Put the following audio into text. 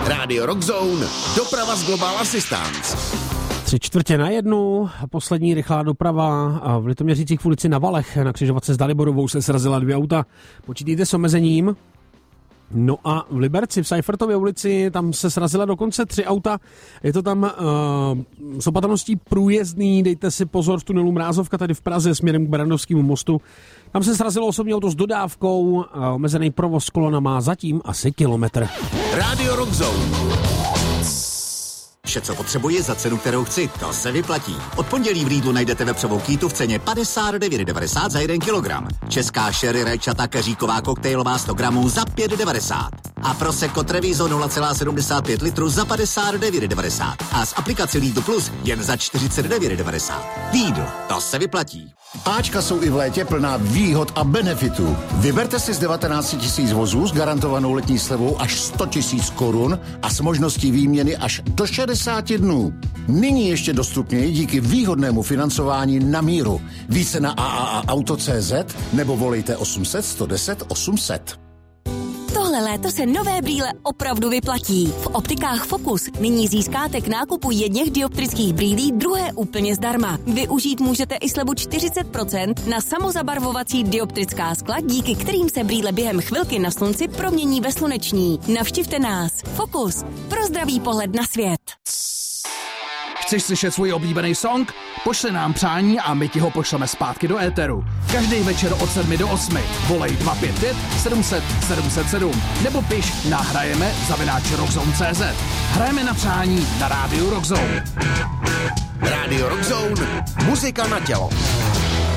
Rádio Rockzone, doprava z Global Assistance. 3:45, poslední rychlá doprava v Litoměřicích v ulici na Valech na křižovatce s Daliborovou se srazila 2 auta. Počítejte s omezením. No a v Liberci v Seifertově ulici tam se srazila dokonce 3 auta. Je to tam s opatrností průjezdný, dejte si pozor v tunelu Mrázovka tady v Praze směrem k Barandovskému mostu. Tam se srazilo osobní auto s dodávkou, omezený provoz, kolona má zatím asi kilometr. Rádio Rockzone. Vše, co potřebuji za cenu, kterou chci, to se vyplatí. Od pondělí v Lidlu najdete vepřovou kýtu v ceně 59,90 za 1 kilogram. Česká sherry rajčata keříková koktejlová 100 gramů za 5,90. A Prosecco Treviso 0,75 litru za 59,90. A z aplikace Lidl Plus jen za 49,90. Lidl, to se vyplatí. Ačka jsou i v létě plná výhod a benefitů. Vyberte si z 19 000 vozů s garantovanou letní slevou až 100 000 korun a s možností výměny až do 60 dnů. Nyní ještě dostupněji díky výhodnému financování na míru. Více na AAAauto.cz nebo volejte 800 110 800. Tohle léto se nové brýle opravdu vyplatí. V optikách Focus nyní získáte k nákupu jedněch dioptrických brýlí druhé úplně zdarma. Využít můžete i slevu 40% na samozabarvovací dioptrická skla, díky kterým se brýle během chvilky na slunci promění ve sluneční. Navštivte nás. Focus. Pro zdravý pohled na svět. Chceš slyšet svůj oblíbený song? Pošli nám přání a my ti ho pošleme zpátky do éteru. Každý večer od 7 do 8. Volej 255 700 707 nebo piš na hrajeme@rockzone.cz. Hrajeme na přání na rádiu Rockzone. Rádio Rockzone, muzika na tělo.